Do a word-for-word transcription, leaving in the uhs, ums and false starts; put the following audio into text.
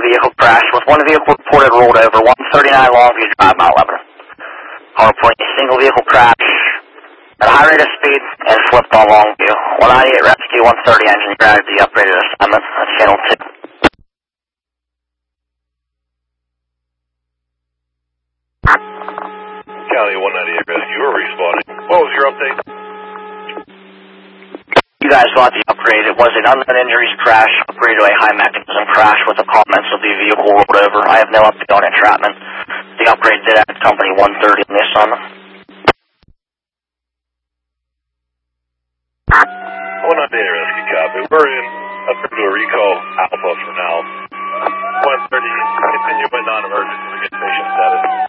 vehicle crash with one vehicle reported rolled over, one thirty-nine Longview Drive, Mount Lebanon. Car reporting a single vehicle crash at a high rate of speed and flipped on Longview. one ninety-eight rescue, one thirty engine, grounded the upgraded assignment. That's channel two. County one ninety-eight rescue, we're responding. What was your update? You guys got the upgrade. It was an unknown injuries crash, upgraded to a high mechanism crash with the comments of the vehicle rolled over. I have no update on entrapment. The upgrade did at company one thirty in the assignment. one ninety-eight rescue, copy. We're in. Up to a recall Alpha for now. one thirty, continuing non-emergency, we get patient status.